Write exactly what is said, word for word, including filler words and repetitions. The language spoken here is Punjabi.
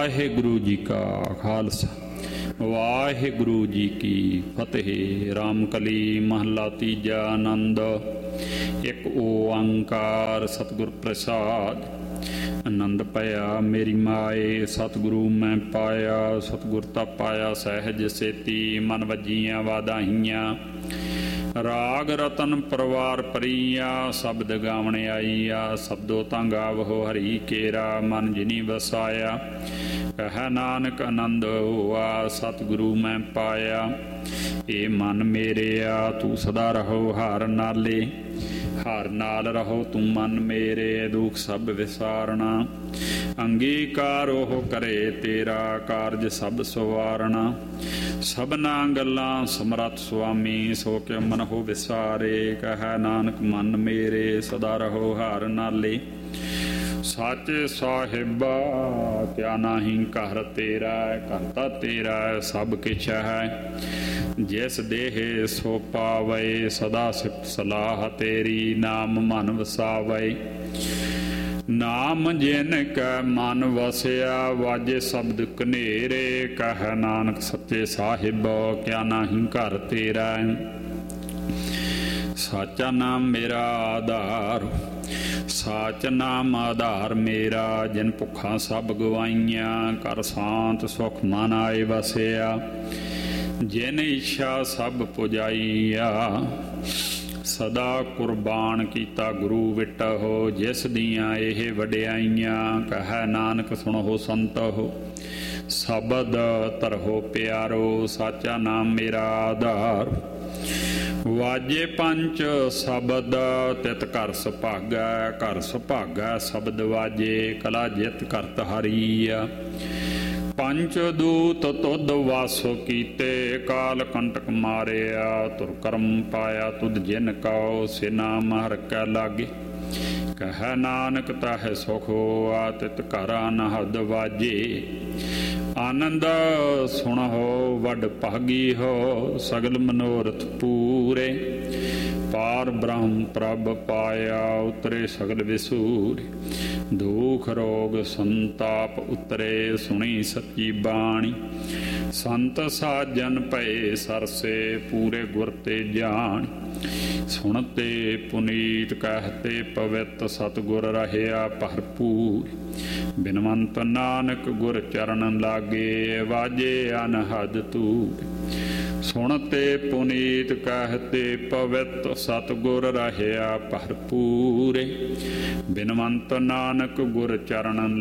ਵਾਹਿਗੁਰੂ ਜੀ ਕਾ ਖਾਲਸਾ ਵਾਹਿਗੁਰੂ ਜੀ ਕੀ ਫਤਿਹ। ਰਾਮਕਲੀ ਮਹੱਲਾ ਤੀਜਾ। ਆਨੰਦ। ਇੱਕ ਓੰਕਾਰ ਸਤਿਗੁਰ ਪ੍ਰਸਾਦ। ਆਨੰਦ ਭਇਆ ਮੇਰੀ ਮਾਏ, ਸਤਿਗੁਰੂ ਮੈਂ ਪਾਇਆ। ਸਤਿਗੁਰ ਤਾਂ ਪਾਇਆ ਸਹਿਜ ਸੇਤੀ, ਮਨ ਵੱਜੀਆਂ ਵਾਧਾਈਆਂ। ਰਾਗ ਰਤਨ ਪਰਵਾਰ ਪਰੀਆ, ਸ਼ਬਦ ਗਾਵਣ ਆਈਆ। ਸ਼ਬਦੋ ਤਾਂ ਗਾਵਹੁ ਹਰੀ ਕੇਰਾ, ਮਨ ਜਿਨੀ ਵਸਾਇਆ। ਕਹਿ ਨਾਨਕ ਆਨੰਦ ਹੋਆ, ਸਤਿਗੁਰੂ ਮੈਂ ਪਾਇਆ। ਇਹ ਮਨ ਮੇਰਿਆ ਤੂੰ ਸਦਾ ਰਹੋ ਹਰ ਨਾਲੇ। ਹਰ ਨਾਲ ਰਹੋ ਤੂੰ ਮਨ ਮੇਰੇ, ਦੁਖ ਸਭ ਵਿਸਾਰਣਾ। ਅੰਗੀਕਾਰ ਉਹ ਕਰੇ ਤੇਰਾ, ਕਾਰਜ ਸਭ ਸਵਾਰਣਾ। ਸਭਨਾ ਗੱਲਾਂ ਸਮਰੱਥ ਸੁਆਮੀ, ਸੋ ਕਿਉ ਮਨ ਹੋ ਵਿਸਾਰੇ। ਕਹਿ ਨਾਨਕ ਮਨ ਮੇਰੇ ਸਦਾ ਰਹੋ ਹਰ ਨਾਲੇ। ਸਾਚੇ ਸਾਹਿਬਾ ਕਿਆ ਨਾਹੀਂ ਘਰ ਤੇਰਾ, ਘਰ ਤਾਂ ਤੇਰਾ ਸਭ ਕਿਛ ਹੈ। ਜਿਸ ਦੇਹ ਸੋ ਪਾਵੇ, ਸਦਾ ਸਿਫਤ ਸਲਾਹ ਤੇਰੀ। ਨਾਮ ਮਨ ਵਸਾਵੇ, ਨਾਮ ਜਿਨ ਕੈ ਮਨ ਵਸਿਆ। ਵਾਜੇ ਸ਼ਬਦ ਕਨੇਰੇ, ਕਹਿ ਨਾਨਕ ਸੱਚੇ ਸਾਹਿਬ ਕਿਆ ਨਾਹੀਂ ਘਰ ਤੇਰਾ। ਸਾਚਾ ਨਾਮ ਮੇਰਾ ਆਧਾਰ, ਸਾਚ ਨਾਮ ਆਧਾਰ ਮੇਰਾ। ਜਿਨ ਭੁੱਖਾਂ ਸਭ ਗਵਾਈਆਂ, ਕਰ ਸ਼ਾਂਤ ਸੁਖ ਮਨ ਆਏ ਵਸਿਆ। ਜਿਨ ਇੱਛਾ ਸਭ ਪੁਜਾਈਆ, ਸਦਾ ਕੁਰਬਾਨ ਕੀਤਾ ਗੁਰੂ ਵਿਟਹੁ। ਜਿਸ ਦੀਆਂ ਇਹ ਵਡਿਆਈਆਂ, ਕਹਿ ਨਾਨਕ ਸੁਣੋ ਸੰਤਹੁ। ਸ਼ਬਦ ਧਰਹੁ ਪਿਆਰੋ, ਸਾਚਾ ਨਾਮ ਮੇਰਾ ਆਧਾਰ। ਵਾਜੇ ਪੰਚ ਸ਼ਬਦ, ਤਿਤ ਘਰ ਸੁਭਾਗੈ। ਘਰ ਸੁਭਾਗੈ ਸ਼ਬਦ ਵਾਜੇ, ਕਲਾ ਜਿਤ ਕਰਤ ਹਰੀਆ। ਪੰਚ ਦੂਤ ਤੁਧ ਵਾਸੋ ਕੀਤੇ, ਕਾਲ ਕੰਟਕ ਮਾਰਿਆ। ਤੁਰ ਕਰਮ ਪਾਇਆ ਤੁਧ ਜਿਨ ਕਉ, ਸੇ ਨਾਮ ਹਰਿ ਕੈ ਲਾਗੇ। ਕਹਿ ਨਾਨਕ ਤਾਹਿ ਸੁਖ ਹੋਆ, ਤਿਤ ਘਰ ਅਨਹਦ ਵਾਜੇ। ਆਨੰਦ ਸੁਣਹੁ ਵਡ ਭਾਗੀ ਹੋ, ਸਗਲ ਮਨੋਰਥ ਪੂਰੇ। ਪਾਰ ਬ੍ਰਹਮ ਪ੍ਰਭ ਪਾਇਆ, ਉਤਰੇ ਸਗਲ ਵਿਸੂਰੇ। ਦੁਖ ਰੋਗ ਸੰਤਾਪ ਉਤਰੇ, ਸੁਣੀ ਸੱਚੀ ਬਾਣੀ। ਸੰਤ ਸਾਜਨ ਭਏ ਸਰਸੇ, ਪੂਰੇ ਗੁਰ ਤੇ ਜਾਣ। ਸੁਣਤੇ ਪੁਨੀਤ ਕਹਿਤੇ ਪਵਿੱਤ, ਸਤਿਗੁਰ ਰਹਿਆ ਭਰਪੂਰ। ਬਿਨਵੰਤ ਨਾਨਕ ਗੁਰ ਚਰਨ ਲਾਗੇ, ਵਾਜੇ ਅਨਹਦ ਤੂਰ। ਸੁਣਤੇ ਪੁਨੀਤ ਕਹਿਤੇ ਪਵਿੱਤ, ਸਤਿਗੁਰ ਰਹਿਆ ਭਰਪੂਰੇ। ਬਿਨਵੰਤ ਨਾਨਕ ਗੁਰ ਚਰਨ